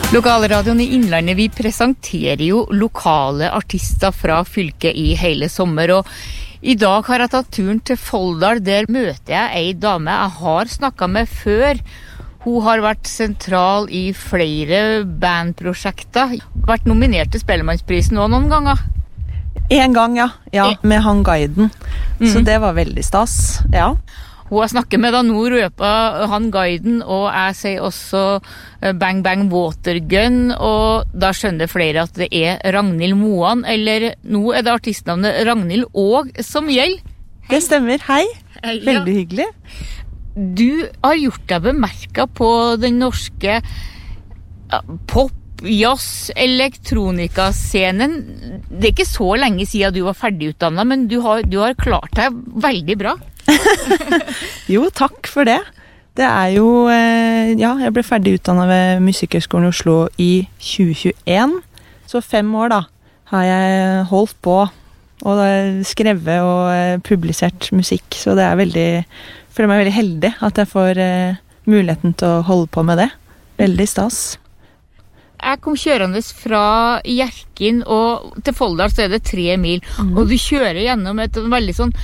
Lokalradioen I Innlandet, vi presenterer jo lokale artister fra fylket I hele sommer, og I dag har jeg tatt turen til Folldal. Der møter jeg en dame jeg har snakket med før. Hun har vært sentral I flere bandprosjekter, vært nominert til Spellemannsprisen også noen ganger. En gang, ja, med han guiden. Så det var veldig stas, ja. Hun har snakket med da nå røper han guiden, og jeg sier også Bang Bang Watergun, og da skjønner flere at det Ragnhild Moan, eller nå det artistnavnet Ragnhild Aag som gjelder. Det stemmer, hei. Veldig hyggelig. Du har gjort deg bemerket på den norske pop, jazz, elektronikascenen. Det ikke så lenge siden du var ferdigutdannet, men du har klart deg veldig bra. Jo, takk for det. Det jo, jeg ble ferdig utdannet ved Musikkhøgskolen I Oslo I 2021. Så 5 år da, har jeg holdt på og skrevet og publisert musikk. Så det føler meg veldig heldig at jeg får muligheten til å holde på med det. Veldig stas. Jeg kom kjørende fra Hjerkinn, og til Folldal så det 3 mil. Og du kjører gjennom et veldig sånn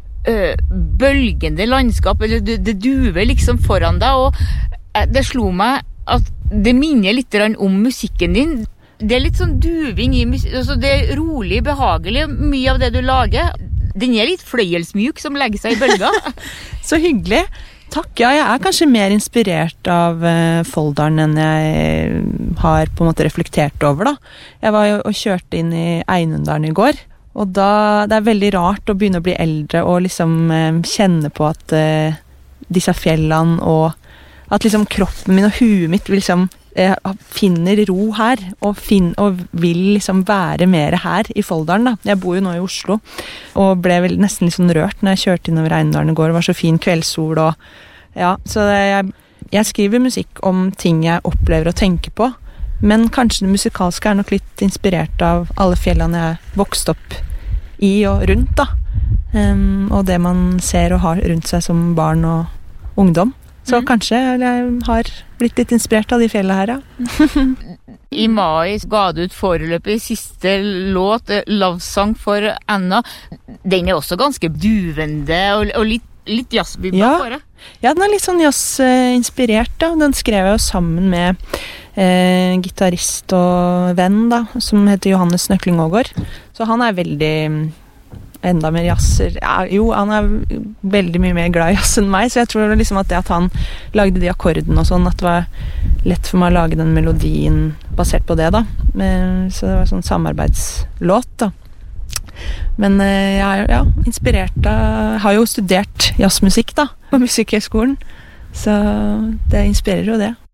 bølgende landskap, eller det duver liksom foran deg, og det slo meg at det minner litt om musikken din. Det litt sånn duving I altså det rolig, behagelig, mye av det du lager. Den litt fløyelsmjuk som legger seg I bølga. Så hyggelig. Takk, ja, jeg kanskje mer inspirert av Folldalen enn jeg har på en måte reflektert over da. Jeg var jo og kjørte inn I Einundalen I går, og da det veldig rart å begynne å bli eldre og liksom kjenne på at disse fjellene og at liksom kroppen min og huet mitt liksom finner ro her og vil liksom være mer her I Folldalen da. Jeg bor jo nå I Oslo og ble vel nesten litt sånn rørt når jeg kjørte innover Einundalen I går. Det var så fin kveldssol og ja, så jeg skriver musikk om ting jeg opplever og tenker på, men kanskje det musikalske nok litt inspirert av alle fjellene jeg vokste opp I og rundt da. Og det man ser og har rundt seg som barn og ungdom. Så kanskje jeg har blitt litt inspirert av de fjellene her, ja. I mai ga du ut foreløpig siste låt, Love Song for Anna. Den også ganske duvende og litt jazzbibba for det. Ja, den litt sånn jazz-inspirert da. Den skrev jeg jo sammen med gitarist og venn da, som heter Johannes Nøkling Aagaard. Så han veldig enda mer jazzer. Ja, jo, han veldig mye mer glad I jazz enn meg, så jeg tror liksom at det at han lagde de akkordene og sånn, at det var lett for meg å lage den melodien basert på det da. Så det var sånn samarbeidslåt da. Men jeg inspirert av, har jo studert jazzmusikk da, på Musikkhøgskolen, så det inspirerer jo det.